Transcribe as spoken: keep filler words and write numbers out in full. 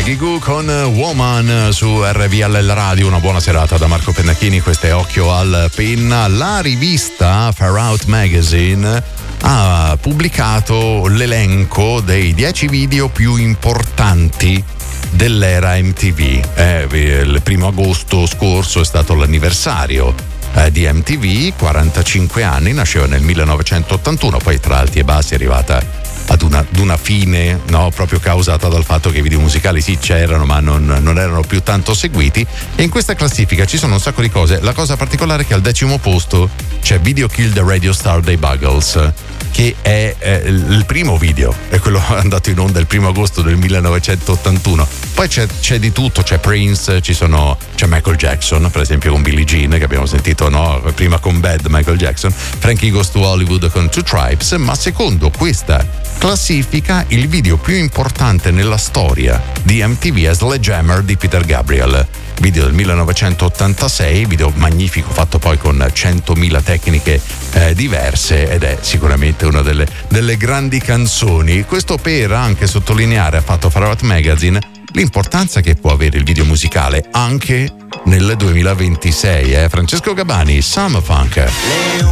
Gigù con Woman su R V L Radio. Una buona serata da Marco Pennacchini, questo è Occhio al Penna. La rivista Far Out Magazine ha pubblicato l'elenco dei dieci video più importanti dell'era M T V. Eh, il primo agosto scorso è stato l'anniversario eh, di M T V, quarantacinque anni, nasceva nel millenovecentottantuno, poi tra alti e bassi è arrivata ad una, ad una fine, no, proprio causata dal fatto che i video musicali sì c'erano ma non, non erano più tanto seguiti, e in questa classifica ci sono un sacco di cose. La cosa particolare è che al decimo posto c'è Video Kill the Radio Star dei Buggles, che è eh, il primo video, è quello andato in onda il primo agosto del millenovecentottantuno. Poi c'è, c'è di tutto, c'è Prince, ci sono, c'è Michael Jackson, per esempio con Billie Jean, che abbiamo sentito, no, prima con Bad, Michael Jackson, Frankie Goes to Hollywood con Two Tribes. Ma secondo questa classifica il video più importante nella storia di M T V è Sledgehammer di Peter Gabriel, video del millenovecentottantasei, video magnifico fatto poi con centomila tecniche eh, diverse, ed è sicuramente una delle, delle grandi canzoni. Questo per anche sottolineare, ha fatto Far Out Magazine, l'importanza che può avere il video musicale anche nel duemilaventisei. eh? Francesco Gabani, Summer Funk.